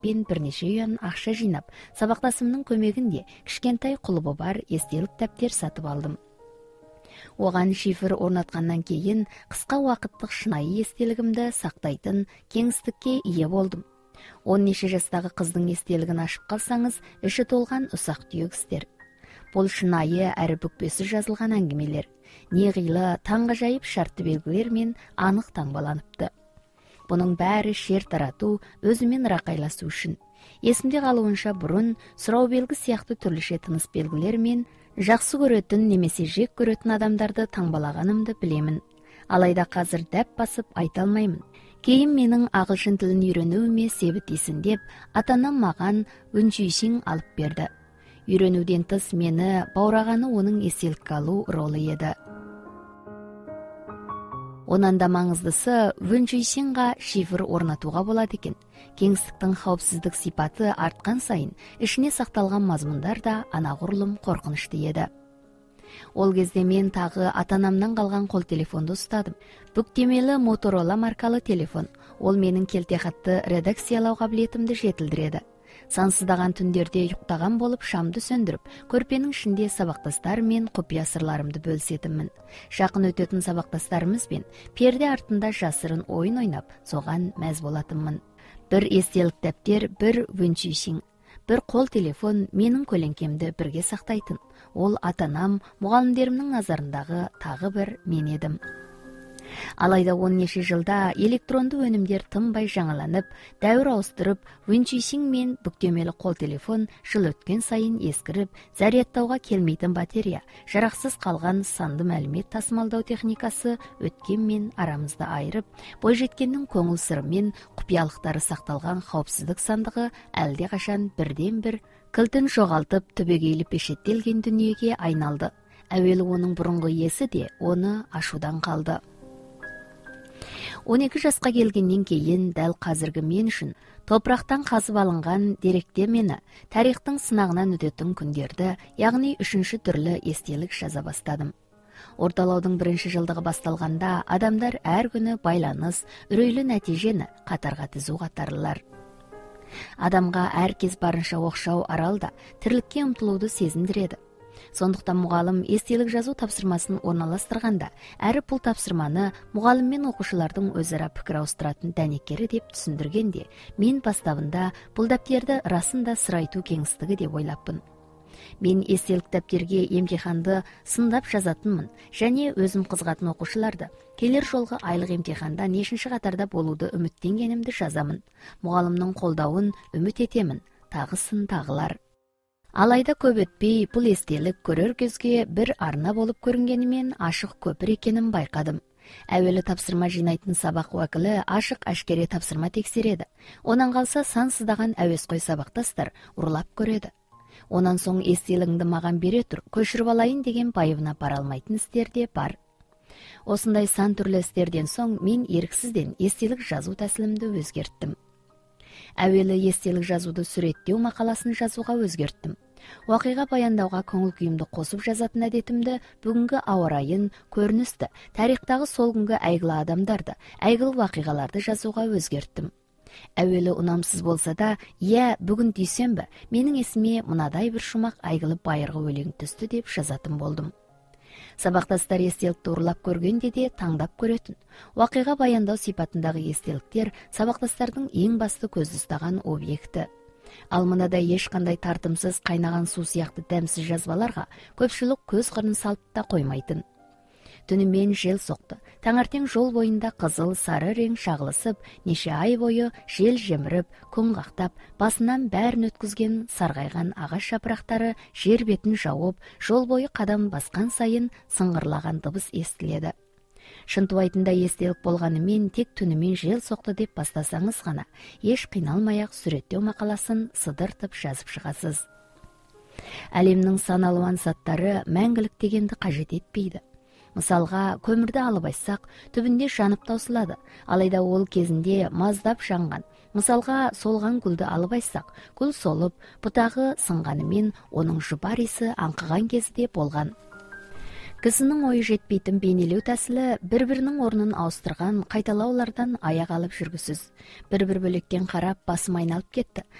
мен бірнеше үйөн акча жыйнап, сабакташымдын көмөгүндө кичкентай кулубу бар эстелик даптер сатып алдым. Оған шифр орнаткандан кейін кыска убакыттык шынайы эстелигимди сактайтын кеңістікке ие болдум. 10 неше жастагы кыздын эстелигин ашып калсаңыз, иши толган усак түйөк истер. Бул шынайы әрі бүкпесі жазылған әңгімелер. Негилы таңғажайып шартты белгілер мен анық таңбаланыпты. Бұның бәрі шер тарату, өзімен рақайласу үшін. Есімде қалуынша бұрын сұрау белгі сияқты түрліше тыныс белгілер мен жақсы көретін немесе жек көретін адамдарды таңбалағанымды білемін. Алайда қазір дәп басып айта алмаймын. Кейін менің ағылшын тілін үйренуіме себеп есіндеп, атанам маған үнчүйсің алып берді. Үйренуден тыс мені баурағаны оның эстеликке алу ролы еді. Онан да маңыздысы үнчүйсіңға шифр орнатуға болады екен. Кеңістіктің қауіпсіздік сипаты артқан сайын, ішіне сақталған мазмұндар да анағұрлым қорқынышты еді. Ол кезде мен тағы атанамнан қалған қол телефонды ұстадым. Бүктемелі Motorola маркалы телефон. Ол менің келтехатты редакциялау қабілетімді жетілдіреді. Сансыздаған түндерде ұйықтаған болып шамды сөндіріп, көрпенің ішінде сабақтастар мен құпия сырларымды бөлісетінмін. Жақын өтетін сабақтастарымызбен перде артында жасырын ойын ойнап, соған мәз болатынмын. Бір эстелик дәптер, бір үнчүйсің. Бір қол телефон менің көлеңкемді бірге сақтайтын. Ол атанам, мұғалімдерімнің назарындағы тағы бір мен едім. Алайда 10 неше жылда электронды өнімдер тынбай жаңаланып, дәуір ауыстырып, үнчүйсің мен бүктемелі қол телефон жыл өткен сайын ескіріп, зарядтауға келмейтін батарея, жарақсыз қалған санды мәлімет тасымалдау техникасы өткен мен арамызды айырып, бойжеткеннің көңіл сыры мен құпиялықтары сақталған қауіпсіздік сандығы әлде қашан бірден бір кілтін жоғалтып түбегейлі пешеттелген дүниеге айналды. Әуелі оның бұрынғы иесі де оны ашудан қалды. 12 жасқа келгеннен кейін дәл қазіргі мен үшін топырақтан қазып алынған деректе мені тарихтың сынағынан өтетін күндерді, яғни 3-ші түрлі естелік жаза бастадым. Орталаудың 1-ші жылдығы басталғанда адамдар әр күні байланыс, үрейлі нәтижені қатарға тізу қатарлылар. Адамға әр кез барынша оқшау аралда тірлікке ұмтылуды сезіндіреді. Сондықтан мұғалім естелік жазу тапсырмасын орналастырғанда, әрі бұл тапсырманы мұғалім мен оқушылардың өзара пікір ауыстыратын дәнекері деп түсіндіргенде, мен бастабында бұл дәптерді расында сыр айту кеңістігі деп ойлаппын. Мен естелік дәптерге емтиханды сындап жазатынмын, және өзім қызғатын оқушыларды келер жолғы айлық емтиханда нешінші қатарда болуды үміттенгенімді жазамын. Мұғалімнің қолдауын үміт етемін, тағысын тағылар. Алайда көп өтпей бұл естелік көрер көзге бір арна болып көрінгенімен ашық көпір екенін байқадым. Әуелі тапсырма жинайтын сабақ уәкілі ашық әшкере тапсырма тексереді. Онан қалса сансыздаған әуесқой сабақтастар ұрлап көреді. Онан соң естелігіңді маған бере тұр, көшіріп алайын деген байыбына бара алмайтын істер де бар. Осындай сан түрлі істерден соң мен еріксізден естелік жазу тәсілімді өзгерттім. Әуелі естелік жазуды суреттеу мақаласын жазуға өзгерттім. Уақиға баяндауға көңіл күйімді қосып жазатын әдетімді бүгінгі ауа райын, көріністі, тарихтағы сол күнгі әйгілі адамдарды, әйгілі уақиғаларды жазуға өзгерттім. Әуелі ұнамсыз болса да, бүгін дүйсенбі, менің есіме мынадай бір шумақ әйгілі байырғы өлең түсті деп жазатын болдым. Сабақтастар естелікті ұрлап көргенде де таңдап көретін. Уақиға баяндау сипатындағы естеліктер сабақтастардың ең басты көзді ұстаған объекті. Ал мынадай ешқандай тартымсыз қайнаған су сияқты дәмсіз жазбаларға көпшілік көз қырын салып та қоймайтын. Түнімен жел соқты. Таңертең жол бойында қызыл, сары рең шағылысып, неше ай бойы жел жеміріп, күн қақтап, басынан бәрін өткізген сарғайған ағаш жапырақтары жер бетін жауып, жол бойы қадам басқан сайын сыңғырлаған дыбыс естіледі. Шынтуайтында естелік болғанымен тек түнімен жел соқты деп бастасаңыз ғана, еш қиналмай-ақ суреттеу мақаласын сыдыртып жазып шығасыз. Әлемнің сан алуан заттары мәңгілік дегенді қажет етпейді. Мысалға, көмірді алып айтсақ, түбінде жанып таусылады, алайда ол кезінде маздап жанған. Мысалға, солған гүлді алып айтсақ, гүл солып, бұтағы сынғанымен оның жұпар иісі аңқыған кезінде болған. кісінің ойы жетпейтін бейнелеу тәсілі бір-бірінің орнын ауыстырған қайталаулардан аяқ алып жүргісіз. Бір-бір бөлектен қарап басым айналып кетті.